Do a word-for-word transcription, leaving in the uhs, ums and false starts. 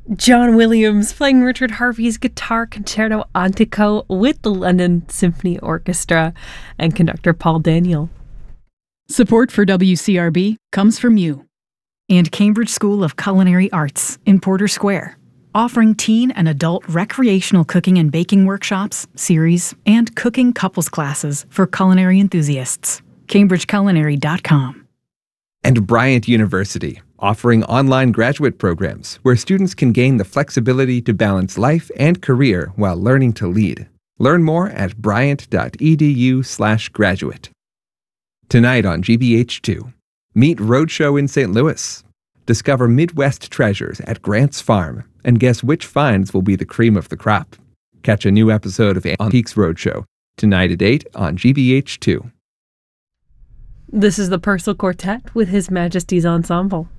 John Williams playing Richard Harvey's Guitar Concerto Antico with the London Symphony Orchestra, and conductor Paul Daniel. Support for W C R B comes from you and Cambridge School of Culinary Arts in Porter Square, offering teen and adult recreational cooking and baking workshops, series, and cooking couples classes for culinary enthusiasts. cambridge culinary dot com. And Bryant University, offering online graduate programs where students can gain the flexibility to balance life and career while learning to lead. Learn more at bryant.edu slash graduate. Tonight on G B H two, meet Roadshow in Saint Louis. Discover Midwest treasures at Grant's Farm and guess which finds will be the cream of the crop. Catch a new episode of Antiques Roadshow tonight at eight on G B H two. This is the Purcell Quartet with His Majesty's Ensemble.